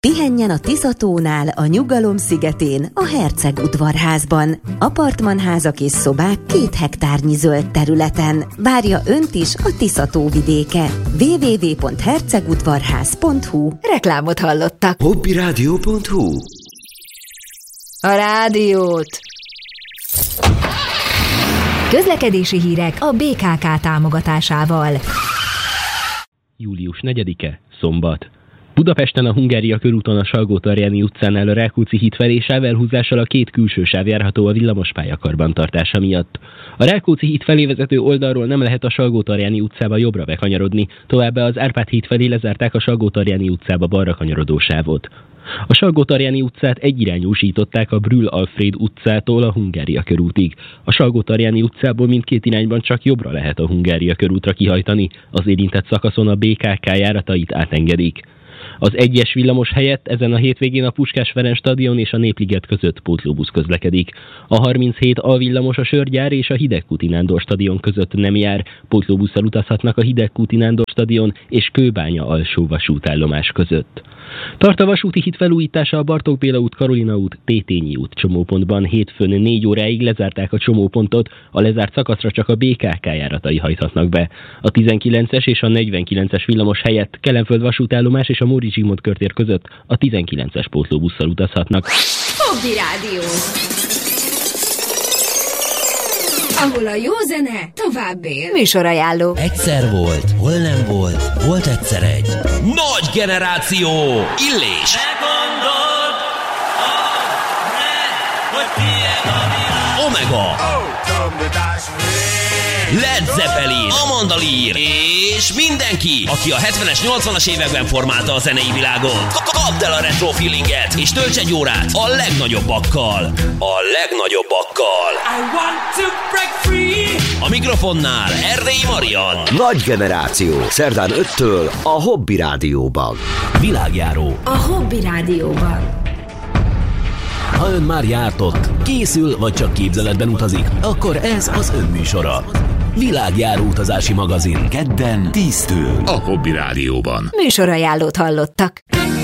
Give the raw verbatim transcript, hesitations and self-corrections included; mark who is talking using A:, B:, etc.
A: Pihenjen a Tiszatónál, a Nyugalom szigetén, a Herceg udvarházban. Apartmanházak és szobák két hektárnyi zöld területen. Várja önt is a Tiszató vidéke. double-u double-u double-u pont hercegudvarház pont hu. Reklámot hallottak.
B: hobbyradio pont hu.
A: A rádiót. Közlekedési hírek a bé ká ká támogatásával.
C: július negyedike, szombat. Budapesten a Hungária körúton a Salgótarjáni utcánál a Rákóczi híd felé sávelhúzással a két külső sáv járható a villamospálya karbantartása miatt. A Rákóczi híd felé vezető oldalról nem lehet a Salgótarjáni utcába jobbra bekanyarodni, továbbá az Árpád híd felé lezárták a Salgótarjáni utcába balra kanyarodó sávot. A Salgótarjáni utcát egyirányúsították a Brühl Alfréd utcától a Hungária körútig. A Salgótarjáni utcából mindkét irányban csak jobbra lehet a Hungária körútra kihajtani, az érintett szakaszon a bé ká ká járatait átengedik. Az egyes villamos helyett ezen a hétvégén a Puskás Ferenc stadion és a Népliget között pótlóbusz közlekedik. A harminchét A villamos a Sörgyár és a Hidegkúti Nándor stadion között nem jár, pótlóbusszal utazhatnak a Hidegkúti Nándor stadion és Kőbánya alsó vasútállomás között. Tart a vasúti híd felújítása a Bartók Béla út, Karolina út, Tétényi út csomópontban. Hétfőn négy óráig lezárták a csomópontot, a lezárt szakaszra csak a bé ká ká járatai hajthatnak be. A tizenkilences és a negyvenkilences villamos helyett Kelenföld vasútállomás és a Móricz Zsigmond körtér között a tizenkilences pótlóbusszal utazhatnak.
D: Hobby Rádió, ahol a jó zene tovább él.
A: Műsorajánló.
B: Egyszer volt, hol nem volt, volt egyszer egy nagy generáció, Illés. Omega. Led Zeppelin, Amanda Lear és mindenki, aki a hetvenes, nyolcvanas években formálta a zenei világot. Kapd el a retro feelinget, és tölts egy órát a legnagyobbakkal. A legnagyobbakkal. I want to break free. A mikrofonnál Erdélyi Marian.
E: Nagy generáció, szerdán öttől a Hobby Rádióban.
B: Világjáró.
D: A Hobby Rádióban.
B: Ha ön már járt ott, készül vagy csak képzeletben utazik, akkor ez az ön műsora. Világjáró utazási magazin kedden tíztől a Hobby Rádióban.
A: Műsorajánlót hallottak.